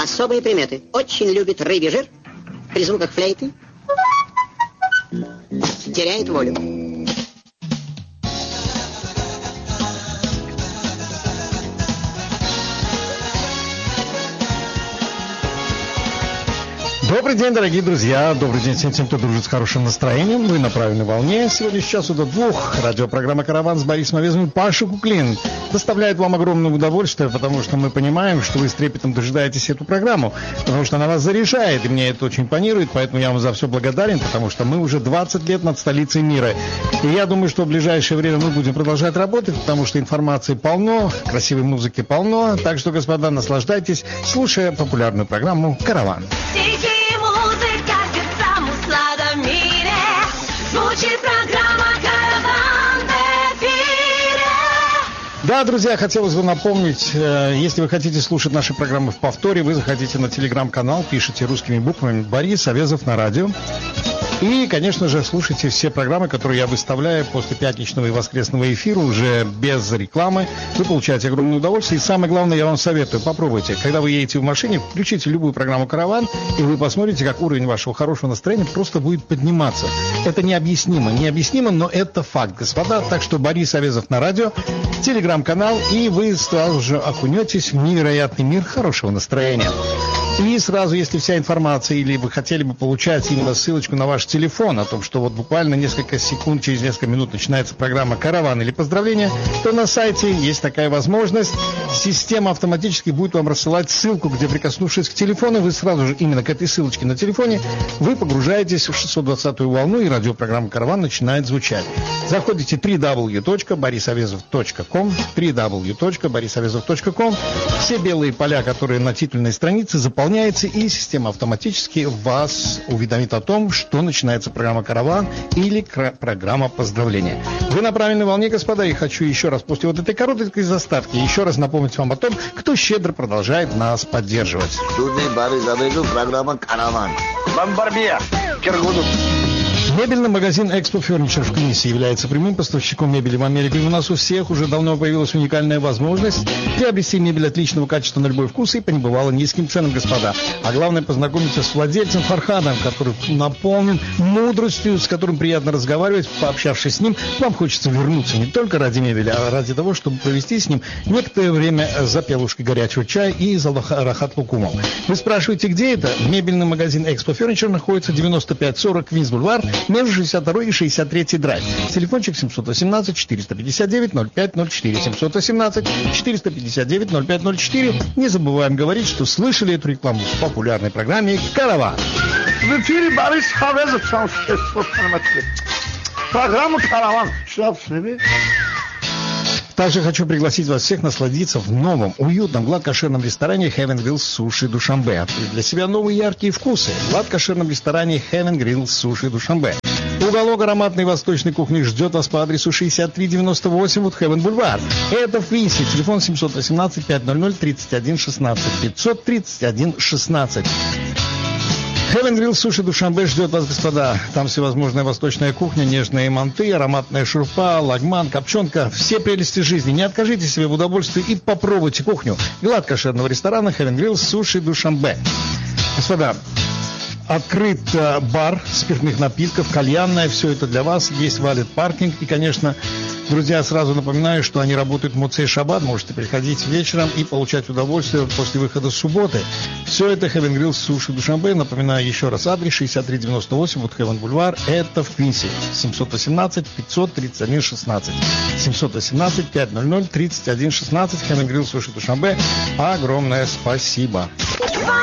Особые приметы. Очень любит рыбий жир. При звуках флейты теряет волю. Добрый день, дорогие друзья. Добрый день всем тем, кто дружит с хорошим настроением. Вы на правильной волне. Сегодня с часу до 2 радиопрограмма «Караван» с Борисом Авезовым. Паша Куклин доставляет вам огромное удовольствие, потому что мы понимаем, что вы с трепетом дожидаетесь эту программу, потому что она вас заряжает, и мне это очень импонирует, поэтому я вам за все благодарен, потому что мы уже 20 лет над столицей мира. И я думаю, что в ближайшее время мы будем продолжать работать, потому что информации полно, красивой музыки полно. Так что, господа, наслаждайтесь, слушая популярную программу «Караван». Звучит программа «Караван» в эфире. Да, друзья, хотелось бы напомнить, если вы хотите слушать наши программы в повторе, вы заходите на телеграм-канал, пишите русскими буквами «Борис Авезов на радио». И, конечно же, слушайте все программы, которые я выставляю после пятничного и воскресного эфира, уже без рекламы. Вы получаете огромное удовольствие. И самое главное, я вам советую, попробуйте. Когда вы едете в машине, включите любую программу «Караван», и вы посмотрите, как уровень вашего хорошего настроения просто будет подниматься. Это необъяснимо, но это факт, господа. Так что Борис Авезов на радио, телеграм-канал, и вы сразу же окунетесь в невероятный мир хорошего настроения. И сразу, если вся информация, или вы хотели бы получать именно ссылочку на ваш телефон, о том, что вот буквально несколько секунд, через несколько минут начинается программа «Караван» или «Поздравления», то на сайте есть такая возможность. Система автоматически будет вам рассылать ссылку, где, прикоснувшись к телефону, вы сразу же именно к этой ссылочке на телефоне, вы погружаетесь в 620-ю волну, и радиопрограмма «Караван» начинает звучать. Заходите www.borisavезов.com, www.borisavезов.com. Все белые поля, которые на титульной странице, заполняются, и система автоматически вас уведомит о том, что начинается программа «Караван» или программа «Поздравления». Вы на правильной волне, господа, и хочу еще раз после вот этой короткой заставки еще раз напомнить вам о том, кто щедро продолжает нас поддерживать. Программа «Караван». Бомбарбия, Киргудов. Мебельный магазин Expo Furniture в Книсе является прямым поставщиком мебели в Америке. И у нас у всех уже давно появилась уникальная возможность приобрести мебель отличного качества на любой вкус и по небывало низким ценам, господа. А главное, познакомиться с владельцем Фархадом, который наполнен мудростью, с которым приятно разговаривать. Пообщавшись с ним, вам хочется вернуться не только ради мебели, а ради того, чтобы провести с ним некоторое время за пелушкой горячего чая и за рахат лукумом. Вы спрашиваете, где это? Мебельный магазин Expo Furniture находится 9540 Квинс-Бульвар, между 62 и 63 драйв. Телефончик 718-459-0504. 718-459-0504. Не забываем говорить, что слышали эту рекламу в популярной программе «Караван». В эфире Борис Авезов. Программа «Караван». Также хочу пригласить вас всех насладиться в новом, уютном, гладкошерном ресторане Heaven Grill Sushi Душанбе. Открыть для себя новые яркие вкусы. В гладкошерном ресторане Heaven Grill Sushi Душанбе. Уголок ароматной восточной кухни ждет вас по адресу 6398 Woodhaven Бульвар. Это в Квинсе. Телефон 718-500-3116. 531-16. Heaven Grill Sushi Душанбе ждет вас, господа. Там всевозможная восточная кухня, нежные манты, ароматная шурпа, лагман, копченка. Все прелести жизни. Не откажите себе в удовольствии и попробуйте кухню гладкошерного ресторана Heaven Grill Sushi Душанбе. Господа, открыт бар спиртных напитков, кальянная, все это для вас. Есть валид паркинг. И, конечно, друзья, сразу напоминаю, что они работают в Моцей Шаббат. Можете приходить вечером и получать удовольствие после выхода с субботы. Все это Heaven Grill Sushi Душанбе. Напоминаю еще раз адрес 6398 Woodhaven Бульвар. Это в Квинсе. 718-500-3116. 718-500-3116. Heaven Grill Sushi Душанбе. Огромное спасибо.